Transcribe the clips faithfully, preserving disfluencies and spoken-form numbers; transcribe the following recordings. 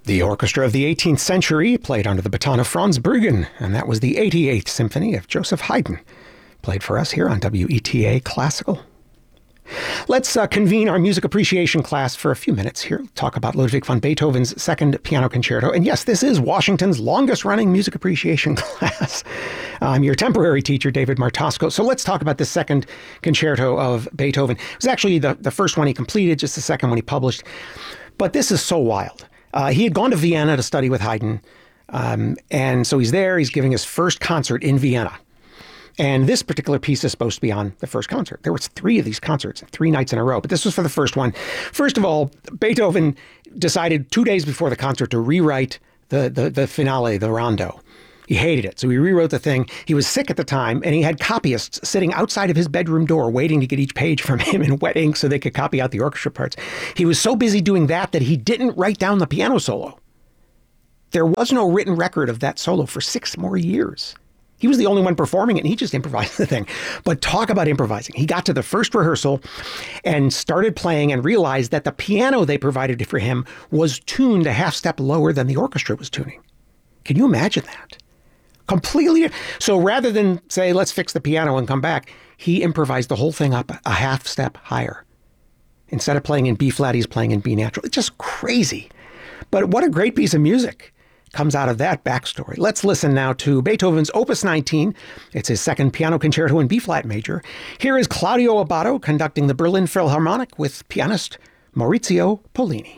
The orchestra of the eighteenth century played under the baton of Franz Bruggen, and that was the eighty-eighth Symphony of Joseph Haydn, played for us here on W E T A Classical. Let's uh, convene our music appreciation class for a few minutes here. Talk about Ludwig van Beethoven's Second Piano Concerto. And yes, this is Washington's longest-running music appreciation class. I'm your temporary teacher, David Martosco. So let's talk about the Second Concerto of Beethoven. It was actually the, the first one he completed, just the second one he published. But this is so wild. Uh, he had gone to Vienna to study with Haydn. Um, and so he's there. He's giving his first concert in Vienna. And this particular piece is supposed to be on the first concert. There was three of these concerts, three nights in a row, but this was for the first one. First of all, Beethoven decided two days before the concert to rewrite the, the, the finale, the rondo. He hated it, so he rewrote the thing. He was sick at the time, and he had copyists sitting outside of his bedroom door waiting to get each page from him in wet ink so they could copy out the orchestra parts. He was so busy doing that that he didn't write down the piano solo. There was no written record of that solo for six more years. He was the only one performing it, and he just improvised the thing. But talk about improvising. He got to the first rehearsal and started playing and realized that the piano they provided for him was tuned a half step lower than the orchestra was tuning. Can you imagine that? Completely. So rather than say, let's fix the piano and come back, he improvised the whole thing up a half step higher. Instead of playing in B flat, he's playing in B natural. It's just crazy. But what a great piece of music comes out of that backstory. Let's listen now to Beethoven's Opus nineteen. It's his second piano concerto in B-flat major. Here is Claudio Abbado conducting the Berlin Philharmonic with pianist Maurizio Pollini.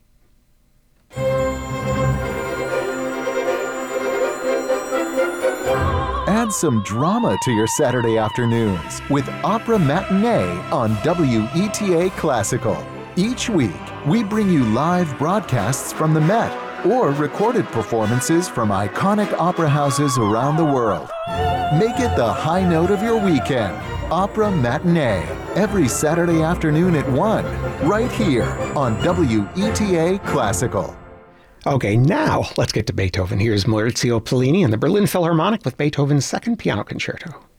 Add some drama to your Saturday afternoons with Opera Matinee on W E T A Classical. Each week, we bring you live broadcasts from the Met or recorded performances from iconic opera houses around the world. Make it the high note of your weekend. Opera Matinee, every Saturday afternoon at one, right here on W E T A Classical. Okay, now let's get to Beethoven. Here's Maurizio Pollini and the Berlin Philharmonic with Beethoven's Second Piano Concerto.